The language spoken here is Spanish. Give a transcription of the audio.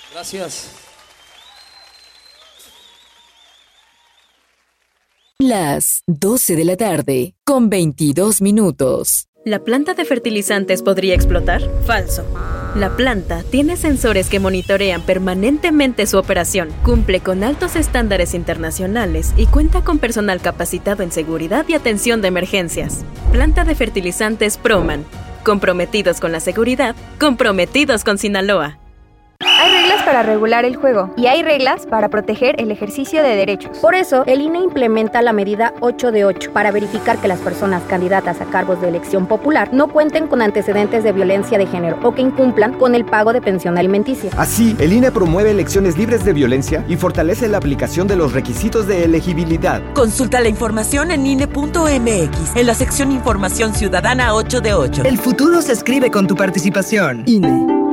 Gracias. Las 12 de la tarde, con 22 minutos. ¿La planta de fertilizantes podría explotar? Falso. La planta tiene sensores que monitorean permanentemente su operación, cumple con altos estándares internacionales y cuenta con personal capacitado en seguridad y atención de emergencias. Planta de fertilizantes Proman. Comprometidos con la seguridad, comprometidos con Sinaloa. Hay reglas para regular el juego y hay reglas para proteger el ejercicio de derechos. Por eso, el INE implementa la medida 8 de 8 para verificar que las personas candidatas a cargos de elección popular no cuenten con antecedentes de violencia de género o que incumplan con el pago de pensión alimenticia. Así, el INE promueve elecciones libres de violencia y fortalece la aplicación de los requisitos de elegibilidad. Consulta la información en INE.mx, en la sección Información Ciudadana 8 de 8. El futuro se escribe con tu participación. INE.